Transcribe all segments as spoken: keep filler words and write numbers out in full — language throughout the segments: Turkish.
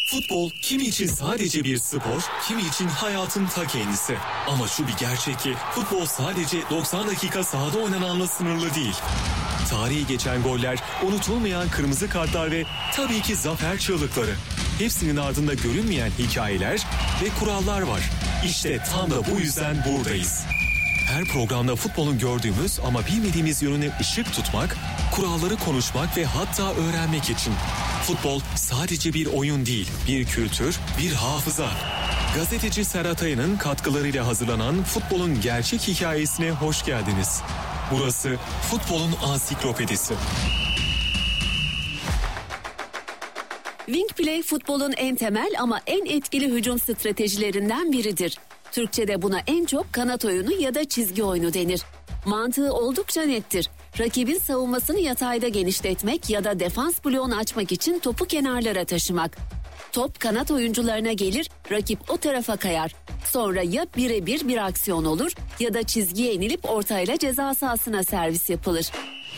Futbol kimi için sadece bir spor, kimi için hayatın ta kendisi. Ama şu bir gerçek ki futbol sadece doksan dakika sahada oynananla sınırlı değil. Tarihi geçen goller, unutulmayan kırmızı kartlar ve tabii ki zafer çığlıkları. Hepsinin ardında görünmeyen hikayeler ve kurallar var. İşte tam da bu yüzden buradayız. Her programda futbolun gördüğümüz ama bilmediğimiz yönüne ışık tutmak, kuralları konuşmak ve hatta öğrenmek için. Futbol sadece bir oyun değil, bir kültür, bir hafıza. Gazeteci Serhat Aya'nın katkılarıyla hazırlanan futbolun gerçek hikayesine hoş geldiniz. Burası futbolun ansiklopedisi. Wingplay futbolun en temel ama en etkili hücum stratejilerinden biridir. Türkçe'de buna en çok kanat oyunu ya da çizgi oyunu denir. Mantığı oldukça nettir. Rakibin savunmasını yatayda genişletmek ya da defans bloğunu açmak için topu kenarlara taşımak. Top kanat oyuncularına gelir, rakip o tarafa kayar. Sonra ya birebir bir aksiyon olur ya da çizgiye inilip ortayla ceza sahasına servis yapılır.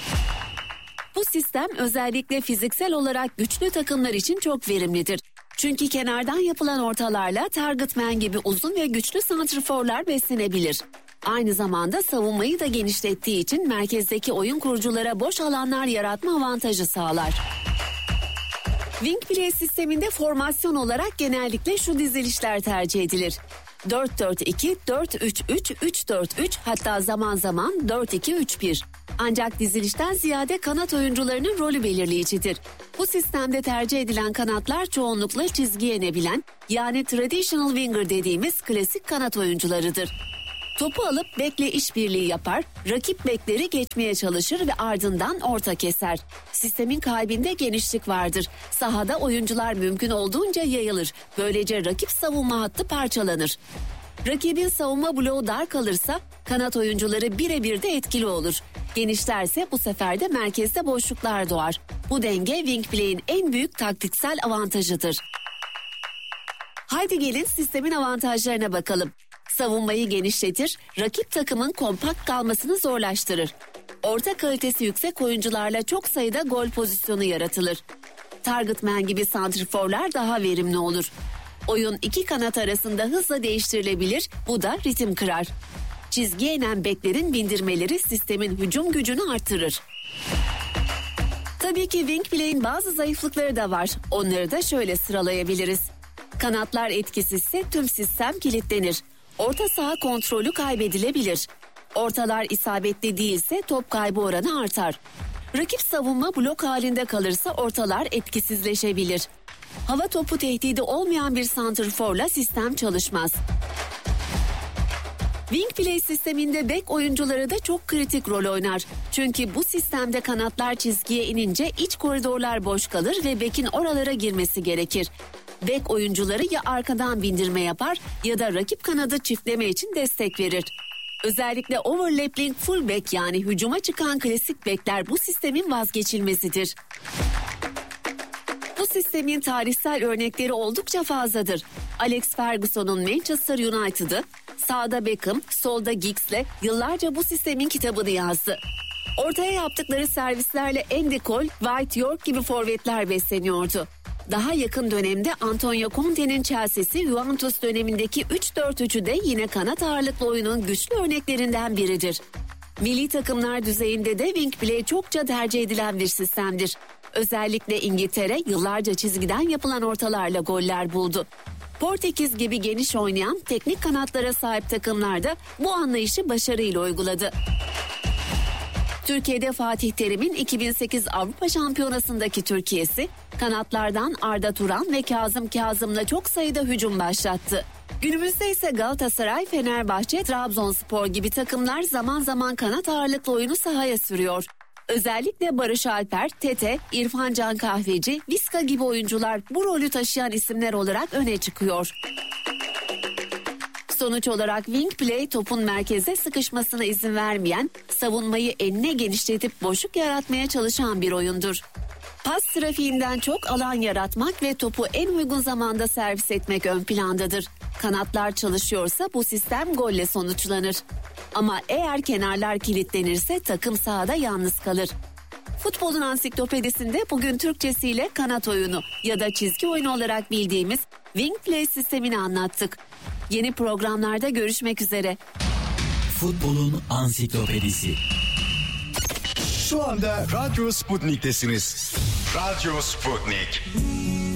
Bu sistem özellikle fiziksel olarak güçlü takımlar için çok verimlidir. Çünkü kenardan yapılan ortalarla target man gibi uzun ve güçlü santrforlar beslenebilir. Aynı zamanda savunmayı da genişlettiği için merkezdeki oyun kuruculara boş alanlar yaratma avantajı sağlar. Wingplay sisteminde formasyon olarak genellikle şu dizilişler tercih edilir. dört dört iki, dört üç üç, üç dört üç hatta zaman zaman dört iki üç bir. Ancak dizilişten ziyade kanat oyuncularının rolü belirleyicidir. Bu sistemde tercih edilen kanatlar çoğunlukla çizgiye inebilen, yani traditional winger dediğimiz klasik kanat oyuncularıdır. Topu alıp bekle işbirliği yapar, rakip bekleri geçmeye çalışır ve ardından orta keser. Sistemin kalbinde genişlik vardır. Sahada oyuncular mümkün olduğunca yayılır. Böylece rakip savunma hattı parçalanır. Rakibin savunma bloğu dar kalırsa kanat oyuncuları birebir de etkili olur. Genişlerse bu sefer de merkezde boşluklar doğar. Bu denge Wingplay'in en büyük taktiksel avantajıdır. Haydi gelin sistemin avantajlarına bakalım. Savunmayı genişletir, rakip takımın kompakt kalmasını zorlaştırır. Orta kalitesi yüksek oyuncularla çok sayıda gol pozisyonu yaratılır. Target man gibi santrforlar daha verimli olur. Oyun iki kanat arasında hızla değiştirilebilir, bu da ritim kırar. Çizgiye inen beklerin bindirmeleri sistemin hücum gücünü artırır. Tabii ki Wingplay'in bazı zayıflıkları da var. Onları da şöyle sıralayabiliriz. Kanatlar etkisizse tüm sistem kilitlenir. Orta saha kontrolü kaybedilebilir. Ortalar isabetli değilse top kaybı oranı artar. Rakip savunma blok halinde kalırsa ortalar etkisizleşebilir. Hava topu tehdidi olmayan bir santrforla sistem çalışmaz. Wingplay sisteminde bek oyuncuları da çok kritik rol oynar. Çünkü bu sistemde kanatlar çizgiye inince iç koridorlar boş kalır ve bekin oralara girmesi gerekir. Bek oyuncuları ya arkadan bindirme yapar ya da rakip kanadı çiftleme için destek verir. Özellikle overlapping fullback yani hücuma çıkan klasik bekler bu sistemin vazgeçilmezidir. Bu sistemin tarihsel örnekleri oldukça fazladır. Alex Ferguson'un Manchester United'ı, sağda Beckham, solda Giggs'le yıllarca bu sistemin kitabını yazdı. Ortaya yaptıkları servislerle Andy Cole, Dwight York gibi forvetler besleniyordu. Daha yakın dönemde Antonio Conte'nin Chelsea'si Juventus dönemindeki üç dört üçü de yine kanat ağırlıklı oyunun güçlü örneklerinden biridir. Milli takımlar düzeyinde de Wingplay çokça tercih edilen bir sistemdir. Özellikle İngiltere yıllarca çizgiden yapılan ortalarla goller buldu. Portekiz gibi geniş oynayan teknik kanatlara sahip takımlar da bu anlayışı başarıyla uyguladı. Türkiye'de Fatih Terim'in iki bin sekiz Avrupa Şampiyonası'ndaki Türkiye'si, kanatlardan Arda Turan ve Kazım Kazım'la çok sayıda hücum başlattı. Günümüzde ise Galatasaray, Fenerbahçe, Trabzonspor gibi takımlar zaman zaman kanat ağırlıklı oyunu sahaya sürüyor. Özellikle Barış Alper, Tete, İrfan Can Kahveci, Viska gibi oyuncular bu rolü taşıyan isimler olarak öne çıkıyor. Sonuç olarak Wingplay topun merkeze sıkışmasına izin vermeyen, savunmayı enine genişletip boşluk yaratmaya çalışan bir oyundur. Pas trafiğinden çok alan yaratmak ve topu en uygun zamanda servis etmek ön plandadır. Kanatlar çalışıyorsa bu sistem golle sonuçlanır. Ama eğer kenarlar kilitlenirse takım sahada yalnız kalır. Futbolun ansiklopedisinde bugün Türkçesiyle kanat oyunu ya da çizgi oyunu olarak bildiğimiz Wing Play sistemini anlattık. Yeni programlarda görüşmek üzere. Futbolun ansiklopedisi. Şu anda Radyo Sputnik'tesiniz. Radyo Sputnik.